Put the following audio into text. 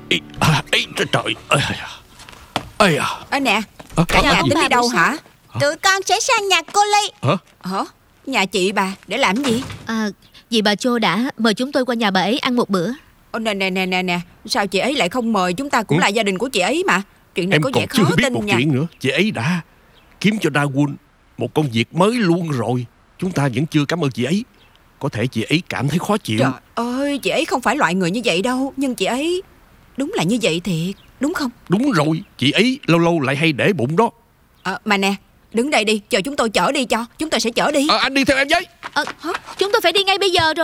Trời ơi. Nè, cả nhà tính đi đâu hả? Tụi con sẽ sang nhà cô Ly. Hả? Nhà chị bà để làm gì? Dì bà Chô đã mời chúng tôi qua nhà bà ấy ăn một bữa. Nè, sao chị ấy lại không mời? Chúng ta cũng là gia đình của chị ấy mà. Chuyện này Em có còn vẻ chưa khó biết tin một nha. chuyện nữa. Chị ấy đã kiếm cho Daewon một công việc mới luôn rồi. Chúng ta vẫn chưa cảm ơn chị ấy. Có thể chị ấy cảm thấy khó chịu. Trời ơi, chị ấy không phải loại người như vậy đâu. Nhưng chị ấy đúng là như vậy thiệt, đúng không? Đúng rồi, chị ấy lâu lâu lại hay để bụng đó. Mà nè, đứng đây đi, chờ chúng tôi chở đi cho. Chúng tôi sẽ chở đi. Anh đi theo em với. Chúng tôi phải đi ngay bây giờ rồi.